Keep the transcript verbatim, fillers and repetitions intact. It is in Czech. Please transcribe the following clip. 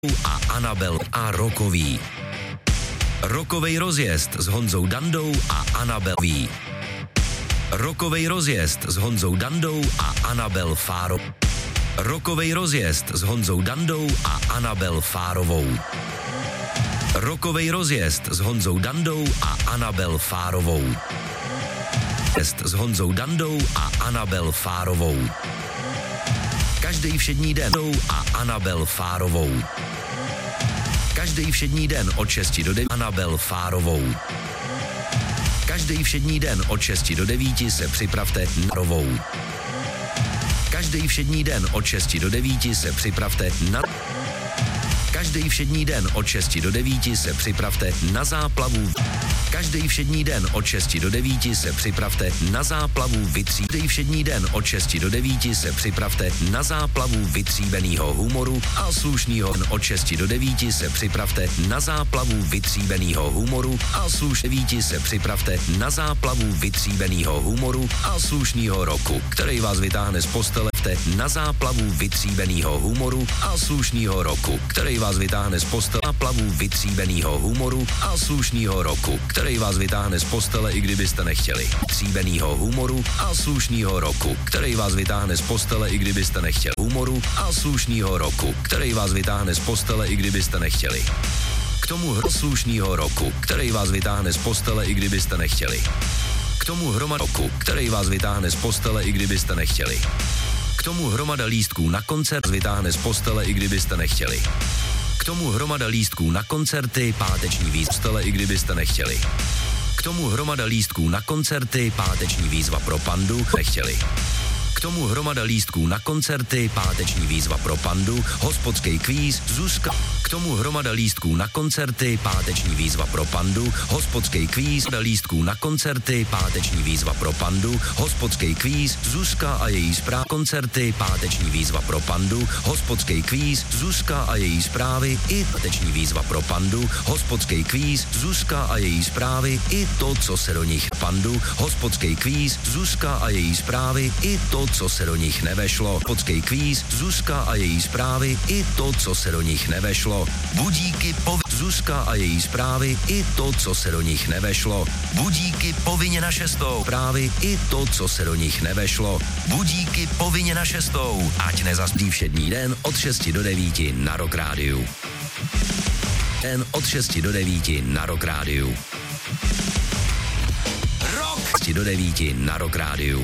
a Anabel a rokový. Rokovej rozjezd s Honzou Dandou a Anabel Ví. Rokovej rozjezd s Honzou Dandou a Anabel Fáro. Rokovej rozjezd s Honzou Dandou a Anabel Fárovou. Rokovej rozjezd s Honzou Dandou a Anabel Fárovou. Rozjezd s Honzou Dandou a Anabel Fárovou. Každý všední den a Anabel Fárovou. Každý všední den od šesti do devíti Anabel Fárovou. Každý všední den od šesti do devíti se připravte na rovou. Každý všední den od šesti do devíti se připravte na Každý všední den od šesti do devíti se připravte na záplavu. Každý všední den od šesti do devíti se připravte na záplavu vytří. Každý všední den od šesti do devíti se připravte na záplavu vytříbenýho humoru a slušnýho. Od šesti do devíti se připravte na záplavu vytříbenýho humoru a sluš devíti se připravte na záplavu vytříbenýho humoru a slušnýho roku, který vás vytáhne z postele na záplavu vytříbenýho humoru a slušnýho roku, který vás vytáhne z postele záplavu vytříbenýho humoru a slušnýho roku, který vás vytáhne z postele, i kdybyste nechtěli. Vytříbenýho humoru a slušnýho roku, který vás vytáhne z postele, i kdybyste nechtěli. Humoru a slušnýho roku, který vás vytáhne z postele, i kdybyste nechtěli. K tomu slušnýho roku, který vás vytáhne z postele, i kdybyste nechtěli. K tomu hromad roku, který vás vytáhne z postele, i kdybyste nechtěli. K tomu hromada lístků na koncert vytáhne z postele, i kdybyste nechtěli. K tomu hromada lístků na koncerty, páteční výzva postele, i kdybyste nechtěli. K tomu hromada lístků na koncerty, páteční výzva pro Pandu, nechtěli. K tomu hromada lístků na koncerty, páteční výzva pro Pandu, hospodský kvíz, Zuzka. K tomu hromada lístků na koncerty, páteční výzva pro Pandu, hospodský kvíz, lístků na koncerty, páteční výzva pro Pandu, hospodský kvíz, Zuzka a její zpráv. Koncerty, páteční výzva pro Pandu, hospodský kvíz, Zuzka a její zprávy, i páteční výzva pro Pandu, hospodský kvíz, Zuzka a její zprávy, i to, co se do nich Pandu, hospodský kvíz, Zuzka a její zprávy, i to, co se do nich nevešlo. Hospodský kvíz, Zuzka a její zprávy, i to, co se do nich nevešlo. Budíky povinně Zuzka a její zprávy, i to, co se do nich nevešlo. Budíky povinně na šestou. Zprávy, i to, co se do nich nevešlo. Budíky povinně na šestou. Ať nezaspí všední den od šesti do devíti na Rock Rádiu. Den od šesti do devíti na Rock Rádiu. Rock! do devíti na Rock Rádiu.